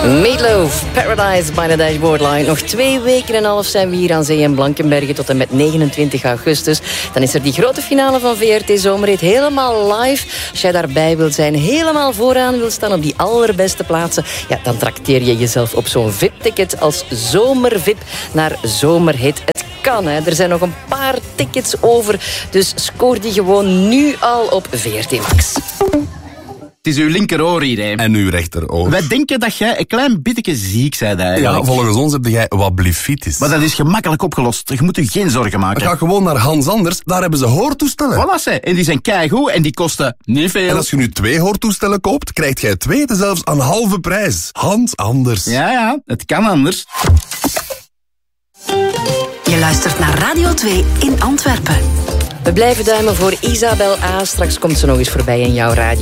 Meatloaf, Paradise by the Dashboard Line. Nog 2 weken en een half zijn we hier aan zee in Blankenberge tot en met 29 augustus. Dan is er die grote finale van VRT Zomerhit helemaal live. Als jij daarbij wilt zijn, helemaal vooraan wilt staan op die allerbeste plaatsen, ja, dan trakteer je jezelf op zo'n VIP-ticket als zomervip naar Zomerhit. Het kan, hè. Er zijn nog een paar tickets over, dus scoor die gewoon nu al op VRT Max. Het is uw linkeroor hier, hè. En uw rechteroor. Wij denken dat jij een klein beetje ziek bent eigenlijk. Ja, volgens ons heb jij wat blifitis. Maar dat is gemakkelijk opgelost. Je moet je geen zorgen maken. Ga gewoon naar Hans Anders, daar hebben ze hoortoestellen. Voilà, ze. En die zijn keigoed en die kosten niet veel. En als je nu 2 hoortoestellen koopt, krijgt jij 2 zelfs aan halve prijs. Hans Anders. Ja, het kan anders. Je luistert naar Radio 2 in Antwerpen. We blijven duimen voor Isabel A. Straks komt ze nog eens voorbij in jouw radio.